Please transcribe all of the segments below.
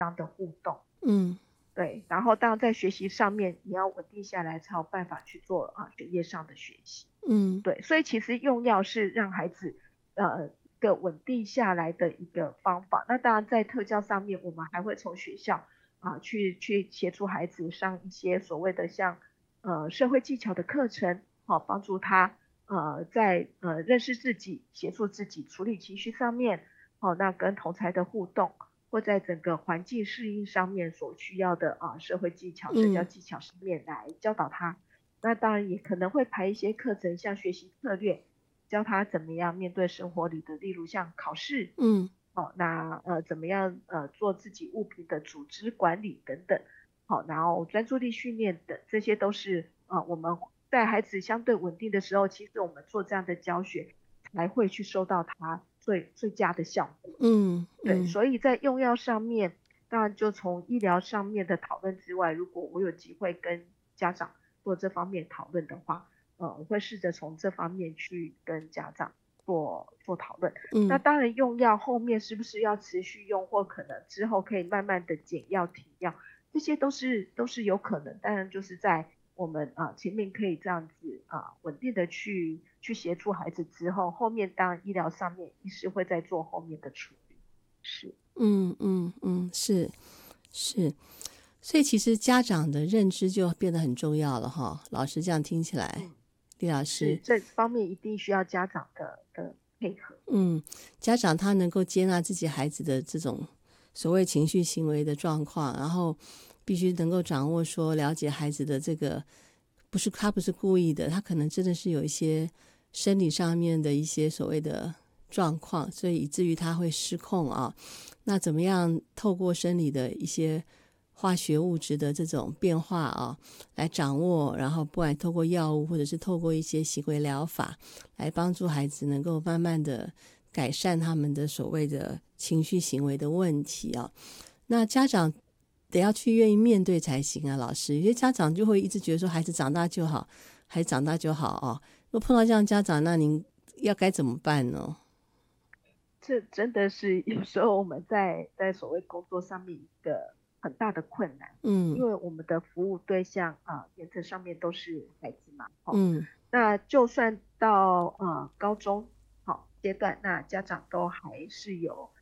嗯对，然后当然在学习上面你要稳定下来才有办法去做学业上的学习。 嗯对，所以其实用药是让孩子一个稳定下来的一个方法。那当然在特教上面，我们还会从学校去协助孩子上一些所谓的像社会技巧的课程，好，帮助他在认识自己、协助自己处理情绪上面，好，那跟同侪的互动，或在整个环境适应上面所需要的社会技巧、社交嗯技巧上面来教导他。那当然也可能会排一些课程，像学习策略，教他怎么样面对生活里的，例如像考试， 嗯那怎么样做自己物品的组织管理等等，好，然后专注力训练等，这些都是我们在孩子相对稳定的时候，其实我们做这样的教学才会去收到他最佳的效果。对， 嗯所以在用药上面，当然就从医疗上面的讨论之外，如果我有机会跟家长做这方面讨论的话，我会试着从这方面去跟家长做讨论。那嗯当然用药后面是不是要持续用，或可能之后可以慢慢的减药停药，这些都是有可能。当然就是在我们前面可以这样子稳定的去协助孩子之后，后面当然医疗上面医师会再做后面的处理。是。 是是，所以其实家长的认知就变得很重要了哈。老师这样听起来，李老是师， 这方面一定需要家长的配合。 家长他能够接纳自己孩子的这种所谓情绪行为的状况，然后必须能够掌握说了解孩子的这个他不是故意的，他可能真的是有一些生理上面的一些所谓的状况，所以以至于他会失控啊。那怎么样透过生理的一些化学物质的这种变化来掌握，然后不管透过药物或者是透过一些行为疗法来帮助孩子能够慢慢的改善他们的所谓的情绪行为的问题那家长得要去愿意面对才行啊，老师。有些家长就会一直觉得说孩子长大就好，孩子长大就好如果碰到这样的家长，那您该怎么办呢？ 这真的是有时候我们在所谓工作上面一个很大的困难，因为我们的服务对象原则上面都是孩子嘛，那就算到高中阶段，那家长都还是有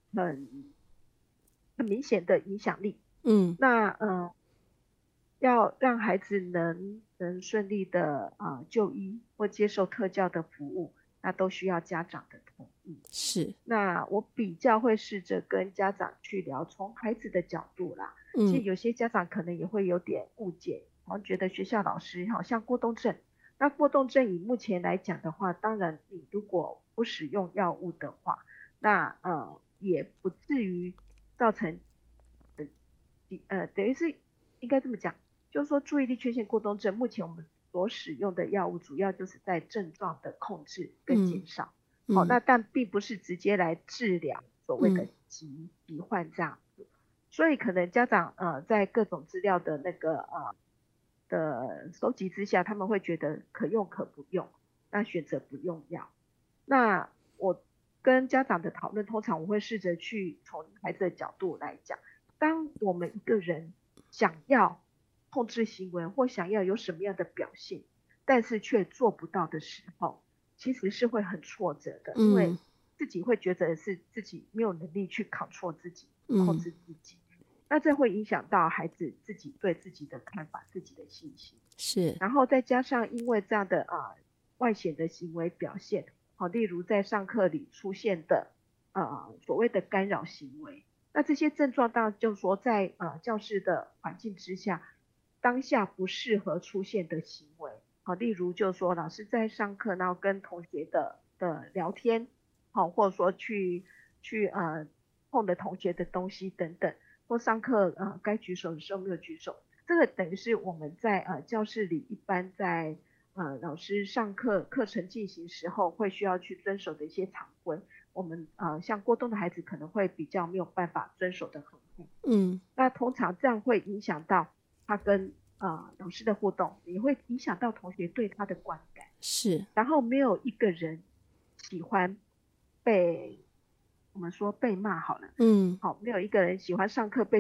很明显的影响力。那要让孩子能顺利的就医或接受特教的服务，那都需要家长的同意。 是， 那我比较会试着跟家长去聊，从孩子的角度啦。其实有些家长可能也会有点误解，好像觉得学校老师好像过动症。那过动症以目前来讲的话，当然你如果不使用药物的话，那也不至于造成等于是应该这么讲，就是说注意力缺陷过动症，目前我们所使用的药物主要就是在症状的控制跟减少。那但并不是直接来治疗所谓的疾患这样子。所以可能家长在各种资料的的收集之下，他们会觉得可用可不用，那选择不用药。那我跟家长的讨论，通常我会试着去从孩子的角度来讲，当我们一个人想要控制行为或想要有什么样的表现，但是却做不到的时候，其实是会很挫折的，因为自己会觉得是自己没有能力去control自己，控制自己。那这会影响到孩子自己对自己的看法、自己的信心。 是， 然后再加上因为这样的外显的行为表现，例如在上课里出现的所谓的干扰行为，那这些症状当然就是说在教室的环境之下，当下不适合出现的行为。例如就是说老师在上课，然后跟同学的聊天，或者说去碰的同学的东西等等，或上课该举手的时候没有举手，这个等于是我们在教室里一般在老师上课程进行时候会需要去遵守的一些常规，我们像过动的孩子可能会比较没有办法遵守的很好。那通常这样会影响到他跟老师的互动，也会影响到同学对他的观感。 是， 然后没有一个人喜欢我们说被骂好了，没有一个人喜欢上课被